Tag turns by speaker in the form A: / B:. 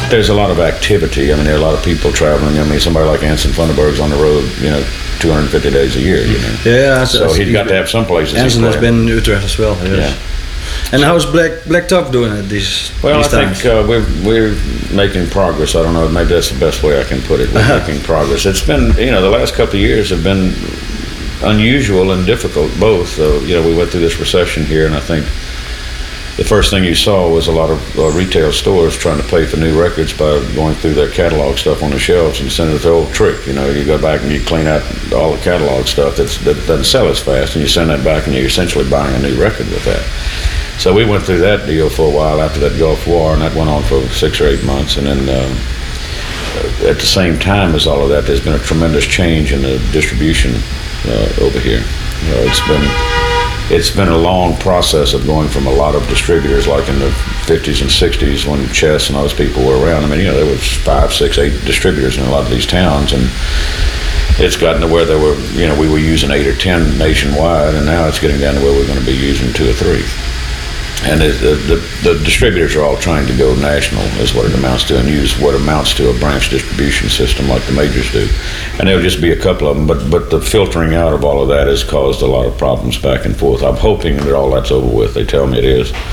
A: There's a lot of activity. I mean, there are a lot of people traveling. I mean, somebody like Anson Funderburg's on the road, 250 days a year.
B: Yeah,
A: so he's got to have some places.
B: Anson has been in Utrecht as well. Yes.
A: Yeah.
B: And how's Black Top doing at these
A: Well, I
B: times?
A: think we're making progress. I don't know, maybe that's the best way I can put it. We're making progress. It's been, the last couple of years have been unusual and difficult, both. So, we went through this recession here, and I think the first thing you saw was a lot of retail stores trying to pay for new records by going through their catalog stuff on the shelves and sending it the old trick. You go back and you clean out all the catalog stuff that doesn't sell as fast, and you send that back, and you're essentially buying a new record with that. So we went through that deal for a while after that Gulf War, and that went on for 6 or 8 months. And then at the same time as all of that, there's been a tremendous change in the distribution over here. It's been a long process of going from a lot of distributors, like in the 50s and 60s when Chess and those people were around. I mean, there was 5, 6, 8 distributors in a lot of these towns, and it's gotten to where we were using 8 or 10 nationwide, and now it's getting down to where we're going to be using 2 or 3. And the distributors are all trying to go national, is what it amounts to, and use what amounts to a branch distribution system like the majors do. And there'll just be a couple of them, but the filtering out of all of that has caused a lot of problems back and forth. I'm hoping that all that's over with. They tell me it is.